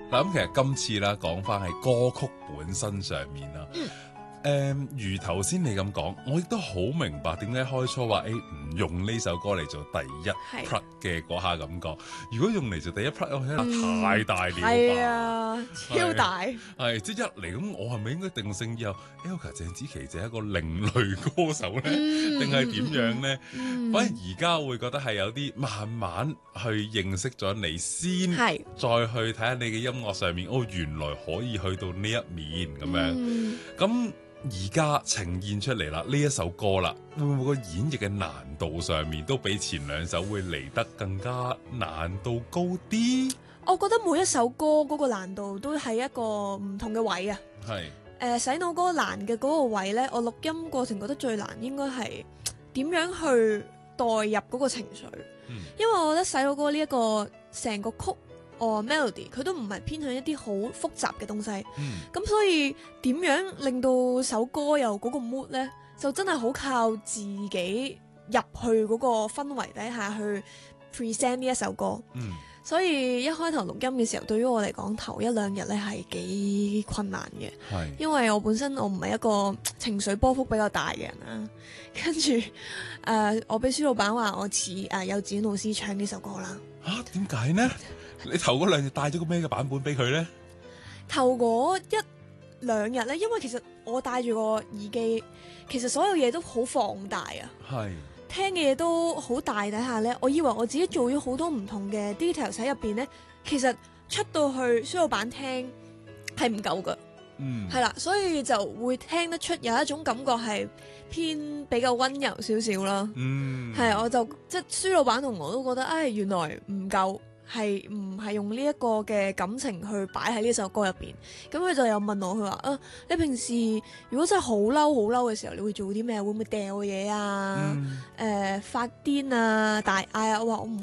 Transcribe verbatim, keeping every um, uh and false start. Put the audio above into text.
嗱咁其實今次啦，講翻係歌曲本身上面啦。 嗯誒、嗯，如頭先你咁講，我亦都好明白點解開初話誒唔用呢首歌嚟做第一 plot 嘅嗰下感覺。如果用嚟做第一 plot，我覺得太大了吧？ 係啊，超大。 係即係一嚟咁，我係咪應該定性以後 Elka 鄭子琪就係一個另類歌手咧，定係點樣咧？ 嗯、 反而而家會覺得係有啲慢慢去認識咗你先， 係再去睇下你嘅音樂上面，哦，原來可以去到呢一面咁樣。咁、嗯而家呈現出嚟啦，呢一首歌啦，會唔會個演繹嘅難度上面都比前兩首會嚟得更加難度高啲？ 我覺得每一首歌嗰個難度都係一個唔同嘅位啊。 係誒、 呃、洗腦歌難嘅嗰個位呢，我錄音過程覺得最難應該係點樣去代入嗰個情緒，嗯、因為我覺得洗腦歌呢一個成個曲。哦 melody 佢都唔係偏向一啲好複雜嘅東西，咁、嗯、所以點樣令到首歌有嗰個 mood 呢？就真係好靠自己入去嗰個氛圍底下去 present 呢一首歌。嗯、所以一開頭錄音嘅時候，對於我嚟講，頭一兩日咧係幾困難嘅， 係因為我本身我唔係一個情緒波幅比較大嘅人啦。跟住誒，我俾蘇老闆話我似誒、呃、幼稚園老師唱呢首歌啦。 嚇點解呢？你頭嗰兩日帶咗個咩嘅版本俾佢咧？ 頭嗰一兩日咧，因為其實我戴住個耳機，其實所有嘢都好放大啊。 係聽嘅嘢都好大底下咧，我以為我自己做咗好多唔同嘅 details 喺入邊咧，其實出到去蘇老闆聽係唔夠噶。嗯，係啦，所以就會聽得出有一種感覺係偏比較溫柔少少啦。嗯，係，我就即係蘇老闆同我都覺得，唉、哎，原來唔夠。係唔係用呢一個嘅感情去擺喺呢首歌入邊？咁佢就有問我，佢話啊，你平時如果真係好嬲好嬲嘅時候，你會做啲咩？會唔會掉嘢啊？誒、嗯呃，發癲啊，大嗌啊？我話我唔